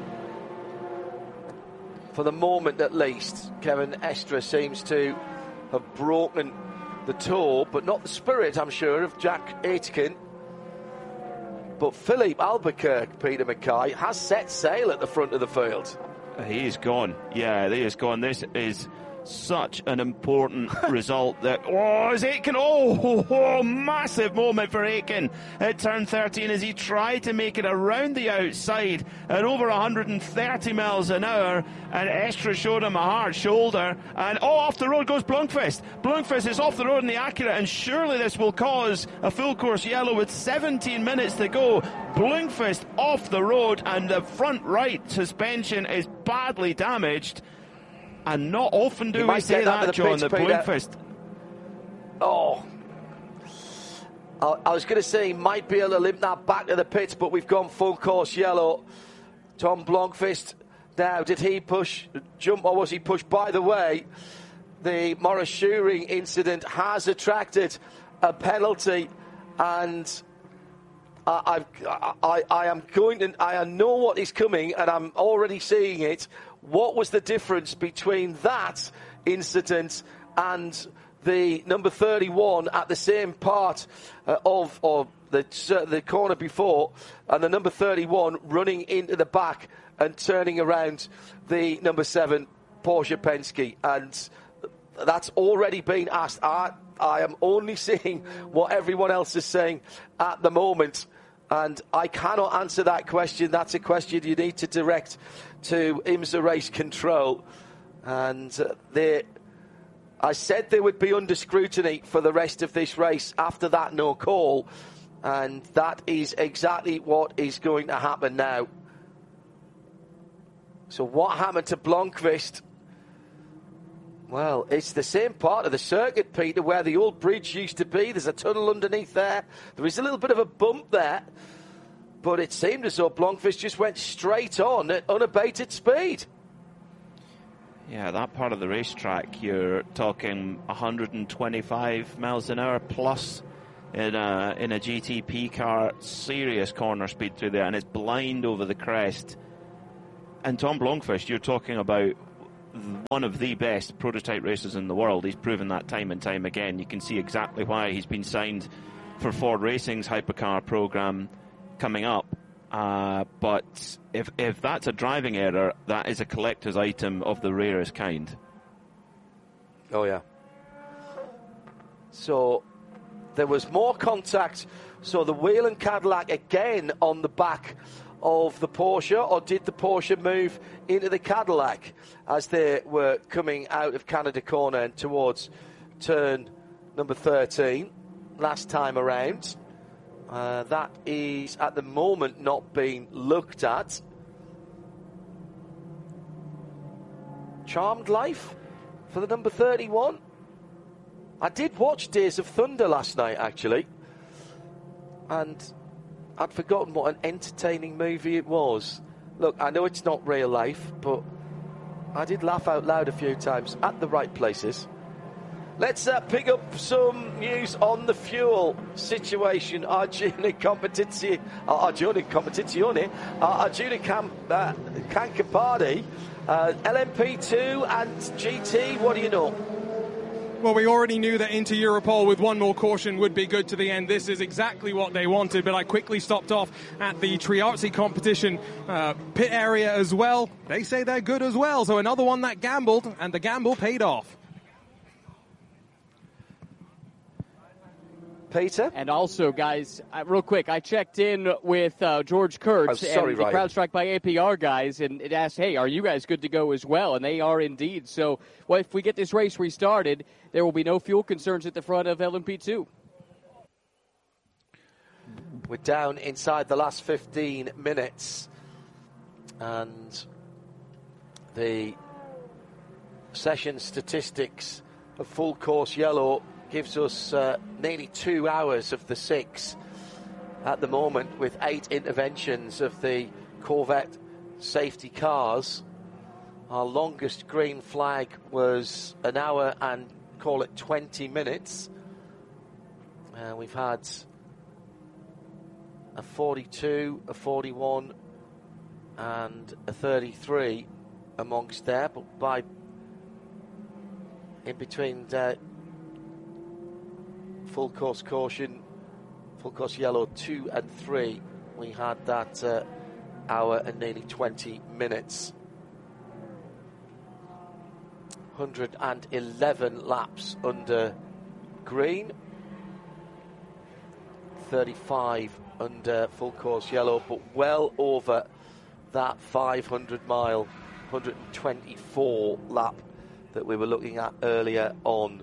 For the moment, at least, Kevin Estre seems to have broken the toe, but not the spirit, I'm sure, of Jack Aitken. But Philippe Albuquerque, Peter Mackay, has set sail at the front of the field. He is gone. Yeah, he is gone. This is such an important result. That oh, is Aitken? Oh, oh, oh, massive moment for Aitken at turn thirteen as he tried to make it around the outside at over one hundred thirty miles an hour, and Estre showed him a hard shoulder. And oh, off the road goes Blomqvist. Blomqvist is off the road in the Acura, and surely this will cause a full course yellow with seventeen minutes to go. Blomqvist off the road, and the front right suspension is badly damaged. And not often do we say that, John, the Blomqvist. Oh. I, I was going to say he might be able to limp that back to the pits, but we've gone full course yellow. Tom Blomqvist, now, did he push, jump, or was he pushed? By the way, the Maurice Schuring incident has attracted a penalty, and I, I've, I, I am going to, I know what is coming, and I'm already seeing it. What was the difference between that incident and the number thirty-one at the same part uh, of or the uh, the corner before, and the number thirty-one running into the back and turning around the number seven Porsche Penske? And that's already been asked. I, I am only seeing what everyone else is saying at the moment, and I cannot answer that question. That's a question you need to direct to IMSA Race Control. And uh, they, I said they would be under scrutiny for the rest of this race after that no call, and that is exactly what is going to happen now. So what happened to Blomqvist? Well, it's the same part of the circuit, Peter, where the old bridge used to be. There's a tunnel underneath there. There is a little bit of a bump there, but it seemed as though Blomqvist just went straight on at unabated speed. Yeah, that part of the racetrack, you're talking one hundred twenty-five miles an hour plus in a, in a G T P car. Serious corner speed through there, and it's blind over the crest. And Tom Blomqvist, you're talking about one of the best prototype racers in the world. He's proven that time and time again. You can see exactly why he's been signed for Ford Racing's hypercar program coming up. Uh, but if if that's a driving error, that is a collector's item of the rarest kind. Oh, yeah. So there was more contact. So the Whelen Cadillac again on the back of the Porsche, or did the Porsche move into the Cadillac as they were coming out of Canada Corner and towards turn number thirteen last time around? Uh, that is at the moment not being looked at. Charmed life for the number thirty-one. I did watch Days of Thunder last night, actually, and I'd forgotten what an entertaining movie it was. Look, I know it's not real life, but I did laugh out loud a few times at the right places. Let's uh, pick up some news on the fuel situation. Arjuna Competizione, uh, Arjuna Competizione, uh, Arjuna Cam, uh, Cancapari, uh, L M P two and G T. What do you know? Well, we already knew that into Europol with one more caution would be good to the end. This is exactly what they wanted, but I quickly stopped off at the Triarzi competition uh, pit area as well. They say they're good as well, so another one that gambled, and the gamble paid off. Peter? And also, guys, uh, real quick, I checked in with uh, George Kurtz oh, sorry, and the Ryan. CrowdStrike by A P R guys, and it asked, hey, are you guys good to go as well? And they are indeed. So well, if we get this race restarted, there will be no fuel concerns at the front of L M P two. We're down inside the last fifteen minutes, and the session statistics of full course yellow gives us uh, nearly two hours of the six at the moment, with eight interventions of the Corvette safety cars. Our longest green flag was an hour and call it twenty minutes. Uh, we've had a forty-two, a forty-one and a thirty-three amongst there, but by in between uh, full course caution, full course yellow two and three, we had that uh, hour and nearly twenty minutes. one hundred eleven laps under green, thirty-five under full course yellow, but well over that five hundred mile, one hundred twenty-four lap that we were looking at earlier on.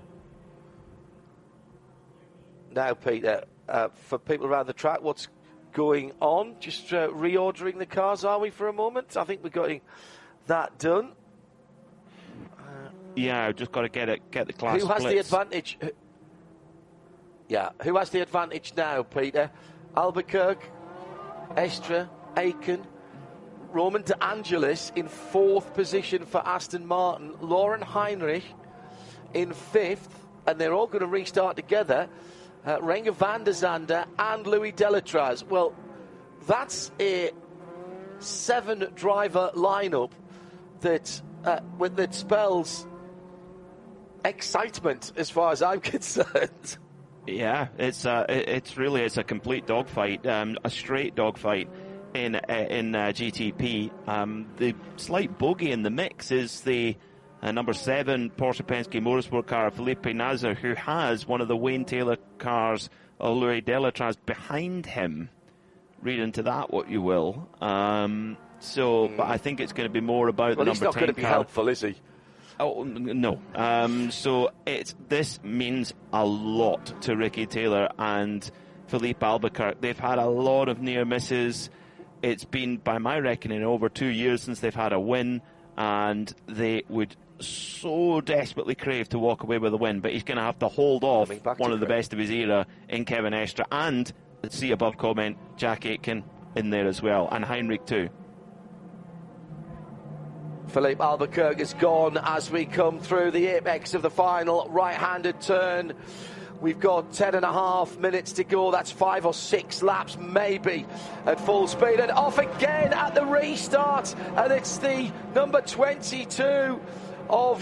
Now, Peter, uh, for people around the track, what's going on? Just uh, reordering the cars, are we, for a moment? I think we're getting that done. Uh, yeah, I've just got to get it, get the class Who has splits. the advantage? Yeah, who has the advantage now, Peter? Albuquerque, Estre, Aiken, Roman De Angelis in fourth position for Aston Martin, Lauren Heinrich in fifth, and they're all going to restart together. Uh, Renger van der Zande and Louis Delatraz. Well, that's a seven-driver lineup that uh, that spells excitement, as far as I'm concerned. Yeah, it's uh, it's really it's a complete dogfight, um, a straight dogfight in uh, in uh, G T P. Um, the slight bogey in the mix is the uh, number seven Porsche Penske Motorsport car, Felipe Nasr, who has one of the Wayne Taylor cars, Louis Delatraz, behind him. Read into that what you will. Um, so, mm. but I think it's going to be more about well, the number ten car. Well, he's not going to be helpful, is he? Oh, no. Um, so it's this means a lot to Ricky Taylor and Philippe Albuquerque. They've had a lot of near misses. It's been, by my reckoning, over two years since they've had a win, and they would so desperately crave to walk away with a win, but he's going to have to hold off one of the best of his era in Kevin Estre, and see above comment Jack Aitken in there as well, and Heinrich too. Philippe Albuquerque is gone as we come through the apex of the final right-handed turn. We've got ten and a half minutes to go. That's five or six laps, maybe, at full speed. And off again at the restart. And it's the number twenty-two of